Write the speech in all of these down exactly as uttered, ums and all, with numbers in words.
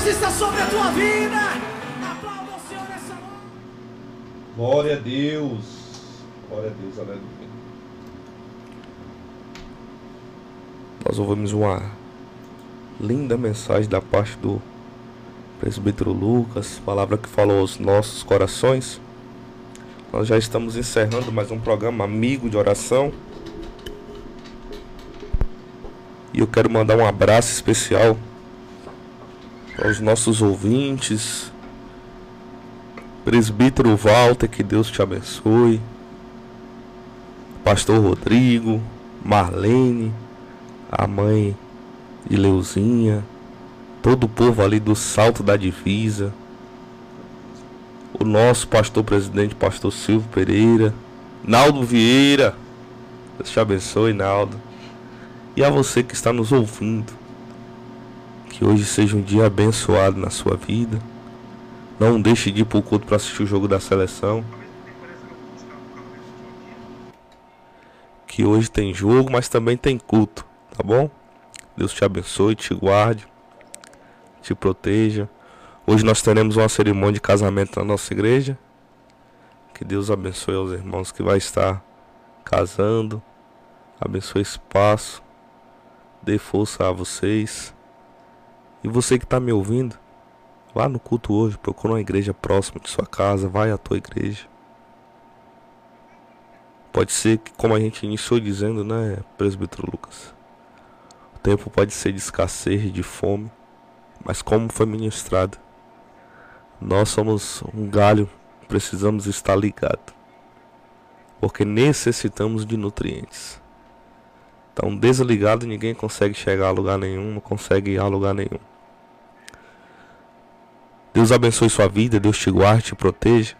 Deus está sobre a tua vida. Aplauda o Senhor nessa noite. Glória a Deus. Glória a Deus, aleluia. Nós ouvimos uma linda mensagem da parte do presbítero Lucas, palavra que falou aos nossos corações. Nós já estamos encerrando mais um programa Amigo de Oração. E eu quero mandar um abraço especial aos nossos ouvintes. Presbítero Walter, que Deus te abençoe. Pastor Rodrigo, Marlene, a mãe de Leuzinha, todo o povo ali do Salto da Divisa, o nosso pastor presidente, pastor Silvio Pereira, Naldo Vieira, Deus te abençoe, Naldo. E a você que está nos ouvindo, que hoje seja um dia abençoado na sua vida. Não deixe de ir para o culto para assistir o jogo da seleção, que hoje tem jogo, mas também tem culto, tá bom? Deus te abençoe, te guarde, te proteja. Hoje nós teremos uma cerimônia de casamento na nossa igreja. Que Deus abençoe aos irmãos que vai estar casando. Abençoe esse passo. Dê força a vocês. E você que está me ouvindo, vá no culto hoje, procura uma igreja próxima de sua casa, vai à tua igreja. Pode ser que, como a gente iniciou dizendo, né, presbítero Lucas, o tempo pode ser de escassez, de fome, mas como foi ministrado, nós somos um galho, precisamos estar ligados, porque necessitamos de nutrientes. Então, desligado, ninguém consegue chegar a lugar nenhum, não consegue ir a lugar nenhum. Deus abençoe sua vida, Deus te guarde, te proteja.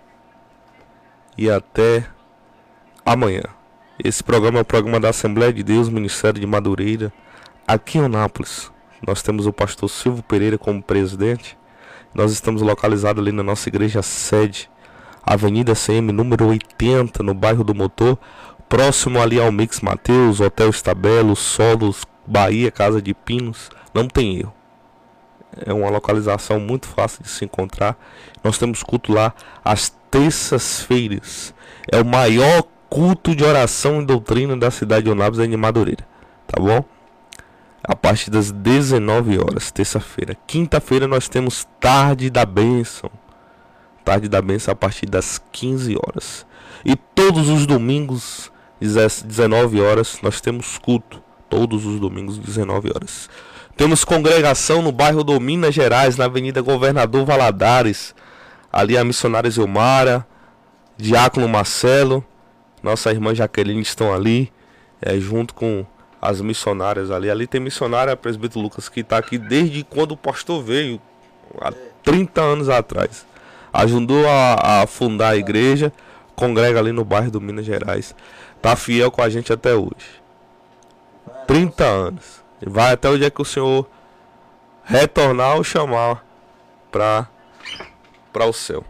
E até amanhã. Esse programa é o programa da Assembleia de Deus, Ministério de Madureira, aqui em Anápolis. Nós temos o pastor Silvio Pereira como presidente. Nós estamos localizados ali na nossa igreja sede, Avenida C M, número oitenta, no bairro do Motor, próximo ali ao Mix Mateus, Hotel Estabelo, Solos, Bahia, Casa de Pinos. Não tem erro. É uma localização muito fácil de se encontrar. Nós temos culto lá às terças-feiras. É o maior culto de oração e doutrina da cidade de Anápolis, é em Madureira, tá bom? A partir das dezenove horas, terça-feira. Quinta-feira nós temos Tarde da Bênção. Tarde da Bênção a partir das quinze horas. E todos os domingos, dezenove horas, nós temos culto. Todos os domingos, dezenove horas. Temos congregação no bairro do Minas Gerais, na Avenida Governador Valadares. Ali a missionária Zilmara, Diácono Marcelo, nossa irmã Jaqueline estão ali, é, junto com as missionárias ali. Ali tem missionária, presbítero Lucas, que está aqui desde quando o pastor veio, há trinta anos atrás. Ajudou a, a fundar a igreja, congrega ali no bairro do Minas Gerais. Está fiel com a gente até hoje. trinta anos. Vai até o dia que o Senhor retornar ou chamar para para o céu.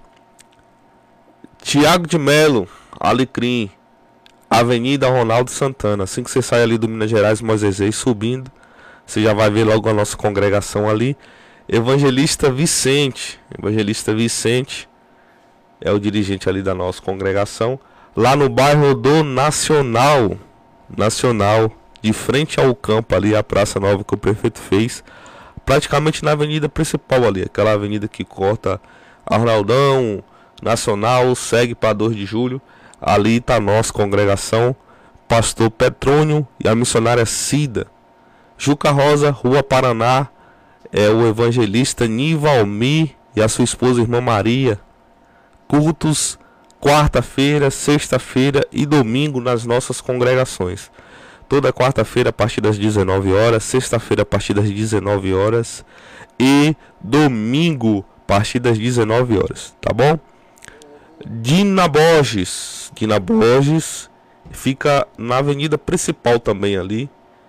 Tiago de Melo, Alecrim, Avenida Ronaldo Santana. Assim que você sai ali do Minas Gerais, Moisés, subindo, você já vai ver logo a nossa congregação ali. Evangelista Vicente, Evangelista Vicente é o dirigente ali da nossa congregação, lá no bairro do Nacional, Nacional, de frente ao campo ali, a Praça Nova que o prefeito fez, praticamente na avenida principal ali, aquela avenida que corta Arnaldão, Nacional, segue para dois de julho, ali está a nossa congregação, pastor Petrônio e a missionária Cida. Juca Rosa, Rua Paraná, é o evangelista Nivalmi e a sua esposa irmã Maria. Cultos quarta-feira, sexta-feira e domingo nas nossas congregações. Toda quarta-feira a partir das dezenove horas, sexta-feira a partir das dezenove horas e domingo a partir das dezenove horas, tá bom? Dina Borges, Dina Borges fica na avenida principal também ali,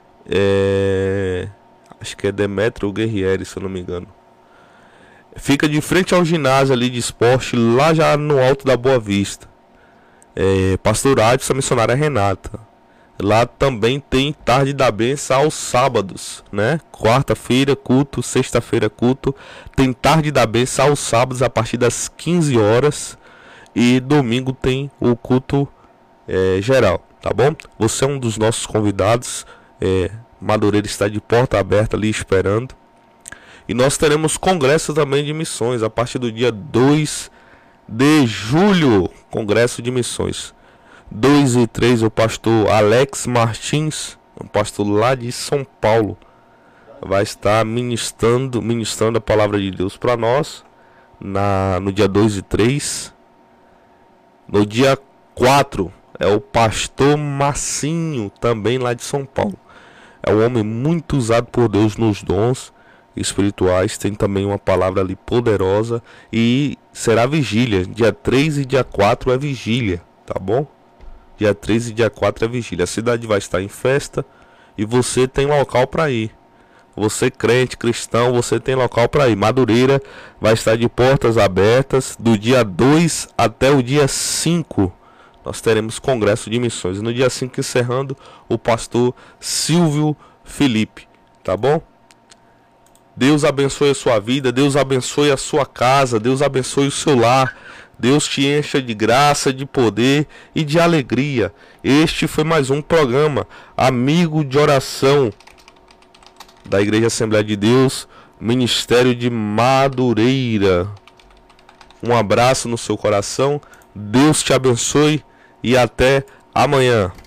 é... acho que é Demetrio Guerrieri, se eu não me engano. Fica de frente ao ginásio ali de esporte, lá já no alto da Boa Vista. É... Pastor Adson, a missionária Renata. Lá também tem tarde da benção aos sábados, né? Quarta-feira culto, sexta-feira culto. Tem tarde da benção aos sábados a partir das quinze horas. E domingo tem o culto é, geral, tá bom? Você é um dos nossos convidados. É, Madureira está de porta aberta ali esperando. E nós teremos congresso também de missões a partir do dia dois de julho. Congresso de missões. dois e três, o pastor Alex Martins, um pastor lá de São Paulo, vai estar ministrando, ministrando a palavra de Deus para nós na, no dia dois e três. No dia quatro é o pastor Massinho, também lá de São Paulo. É um homem muito usado por Deus nos dons espirituais, tem também uma palavra ali poderosa. E será vigília, dia três e dia quatro é vigília, tá bom? Dia três e dia quatro é vigília. A cidade vai estar em festa e você tem local para ir. Você crente, cristão, você tem local para ir. Madureira vai estar de portas abertas do dia dois até o dia cinco. Nós teremos congresso de missões. No dia cinco encerrando, o pastor Silvio Felipe, tá bom? Deus abençoe a sua vida, Deus abençoe a sua casa, Deus abençoe o seu lar. Deus te encha de graça, de poder e de alegria. Este foi mais um programa Amigo de Oração da Igreja Assembleia de Deus, Ministério de Madureira. Um abraço no seu coração, Deus te abençoe e até amanhã.